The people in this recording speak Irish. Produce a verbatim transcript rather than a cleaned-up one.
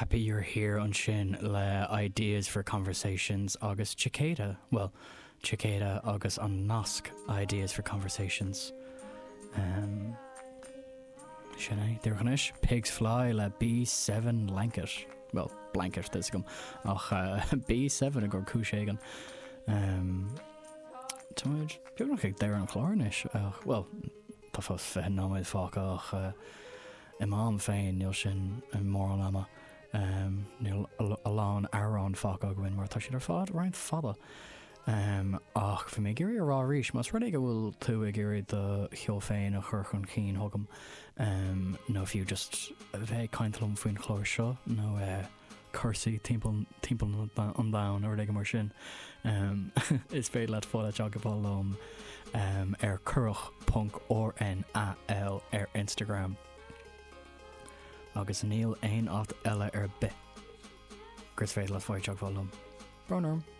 happy you're here on sin le ideas for conversations agus cicada. Well, cicada agus an nasc ideas for conversations. Um, Sinné, dúchanis, pigs fly le B seven blanket. Well, blanket this gum. Ach uh, B seven a gur cúségan. Um, Táid, beag noch ag deir an chlárnis. Uh, well, tá fós fé náid fáca ach uh, imam féin níl sin an mór an ama. Um, níl alán arán fáca go bhain mar tá siad ar fád roiint fada. Um, ach fi mé géirí a rá ríis, mas rudig go bhfuil tú a géirí de cheol féin a chur chun cín thugam. Um, no fiú just bheith caintlum faoin chlóir seo, no uh, cursaí timpeall an down or ag mar sin. Um, is féad leat fáil a teagabháil lom um, ar curach punk or N A L ar Instagram. Agus níl aon áit eile ar bit. Gus féad leat fáil teagabháil lom. Bronnarm.